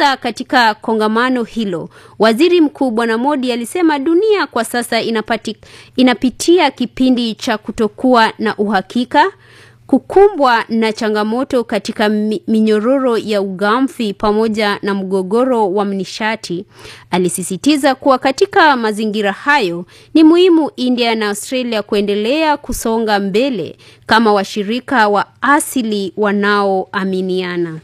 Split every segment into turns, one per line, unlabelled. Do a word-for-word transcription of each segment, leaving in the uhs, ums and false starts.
Akizungumza katika kongamano hilo, Waziri Mkuu Bwana Modi alisema dunia kwa sasa inapati, inapitia kipindi cha kutokuwa na uhakika, kukumbwa na changamoto katika minyororo ya ugamvi pamoja na mgogoro wa nishati. Alisisitiza kuwa katika mazingira hayo ni muhimu India na Australia kuendelea kusonga mbele kama washirika wa asili wanaoaminiana.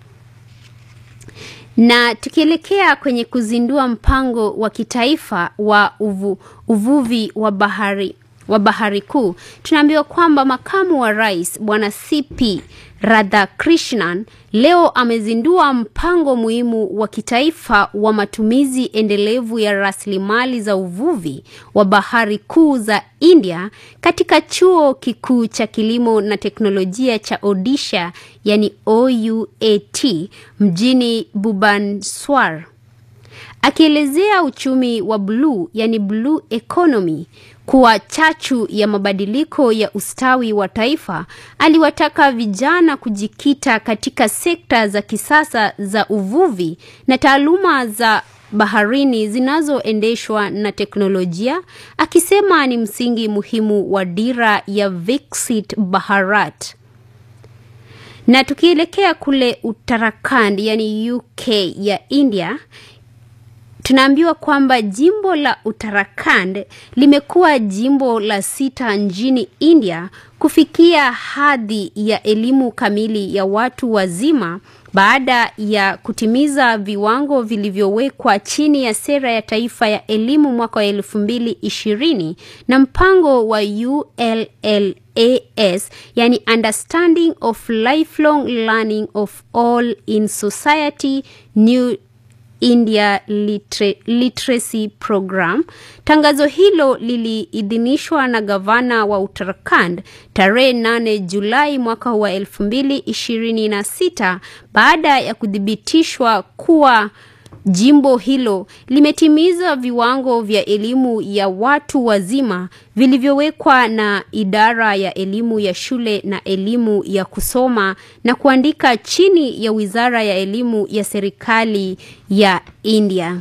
Na tukielekea kwenye kuzindua mpango wa kitaifa wa uvu, uvuvi wa bahari wa bahari kuu, tunaambiwa kwamba makamu wa rais Bwana C P Radhakrishnan leo amezindua mpango muhimu wa kitaifa wa matumizi endelevu ya rasilimali za uvuvi wa bahari kuu za India katika chuo kikuu cha kilimo na teknolojia cha Odisha, yani O U A T, mjini Bhubaneswar. Akielezea uchumi wa blue, yani blue economy, kuwa chachu ya mabadiliko ya ustawi wa taifa, aliwataka vijana kujikita katika sekta za kisasa za uvuvi na taaluma za baharini zinazoendeshwa na teknolojia, akisema ni msingi muhimu wa dira ya Viksit Bharat. Na tukielekea kule Uttarakhand, yani U K ya India, tunaambiwa kwamba jimbo la Uttarakhand limekuwa jimbo la sita nchini India kufikia hadhi ya elimu kamili ya watu wazima baada ya kutimiza viwango vilivyowekwa chini ya sera ya taifa ya elimu mwaka wa elfu mbili ishirini na mpango wa U L L A S, yani Understanding of Lifelong Learning of All in Society New India Liter- Literacy Program. Tangazo hilo liliidhinishwa na gavana wa Uttarakhand tarehe nane Julai mwaka wa elfu mbili ishirini na sita baada ya kuthibitishwa kuwa jimbo hilo limetimiza viwango vya elimu ya watu wazima vilivyowekwa na idara ya elimu ya shule na elimu ya kusoma na kuandika chini ya wizara ya elimu ya serikali ya India.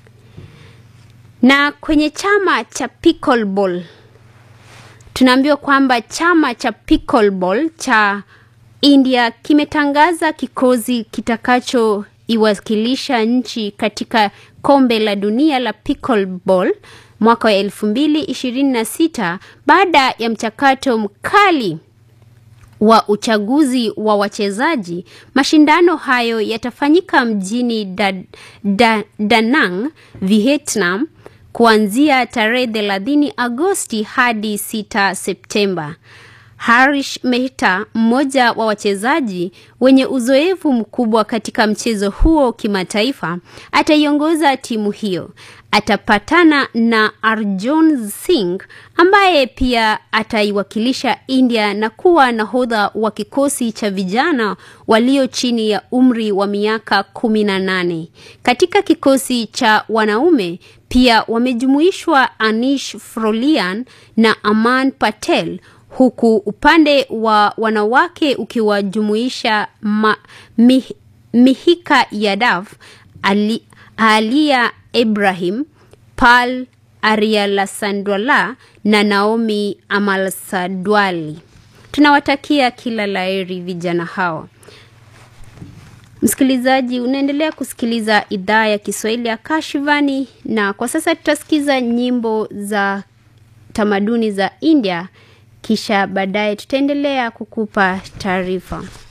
Na kwenye chama cha pickleball, tunaambiwa kwamba chama cha pickleball cha India kimetangaza kikosi kitakacho iwakilisha nchi katika kombe la dunia la pickleball mwaka wa elfu mbili ishirini na sita baada ya mchakato mkali wa uchaguzi wa wachezaji. Mashindano hayo yatafanyika mjini da, da, Da Nang, Vietnam, kuanzia tarehe thelathini Agosti hadi sita Septemba. Harish Mehta, mmoja wa wachezaji wenye uzoefu mkubwa katika mchezo huo kimataifa, ataiongoza timu hiyo. Atapatana na Arjun Singh ambaye pia ataiwakilisha India na kuwa nahodha wa kikosi cha vijana walio chini ya umri wa miaka kumi na nane. Katika kikosi cha wanaume pia wamejumuishwa Anish Frolian na Aman Patel, huku upande wa wanawake ukiwajumuisha mi, Mihika Yadav, Ali, Alia Ibrahim, Pal Arialasandwala na Naomi Amalsadwali. Tunawatakia kila laheri vijana hawa. Msikilizaji, unaendelea kusikiliza idhaa ya Kiswahili ya Kashivani, na kwa sasa tutasikiza nyimbo za tamaduni za India, kisha baadaye tutaendelea kukupa taarifa.